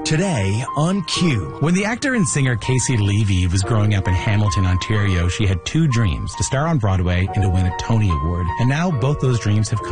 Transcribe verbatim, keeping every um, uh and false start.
Today on Q. When the actor and singer Casey Levy was growing up in Hamilton, Ontario, she had two dreams, to star on Broadway and to win a Tony Award. And now both those dreams have come